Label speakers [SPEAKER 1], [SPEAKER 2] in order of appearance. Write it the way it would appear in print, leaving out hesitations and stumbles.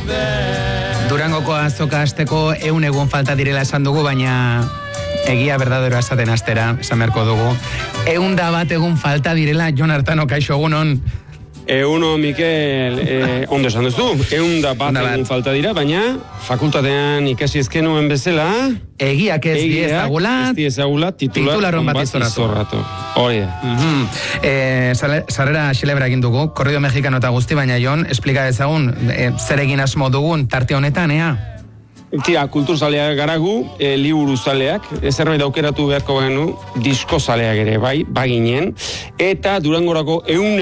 [SPEAKER 1] Durangoko azoka hasteko 100 egun falta direla esan dugu, baina egia berdaderoa esaten astera, esan beharko dugu. 101 egun falta direla, Jon Artano, kaixo egunon.
[SPEAKER 2] Eguno, Mikel, ondo esan duzu, 101 egun falta dira, baina fakultatean ikasi ezkenuen bezala...
[SPEAKER 1] Egiak ez
[SPEAKER 2] diezagula titularron bat izorratu. Hori da.
[SPEAKER 1] Sarrera xelebra egin dugu, Korrido Mexikano eta guzti, baina Jon, esplika dezagun, zer egin asmo dugun tarte honetan, ea?
[SPEAKER 2] Tira, kulturzaleak garagu, liburu zaleak, zerbait aukeratu beharko genu, disko zaleak ere, bai, baginen, eta Durangorako 100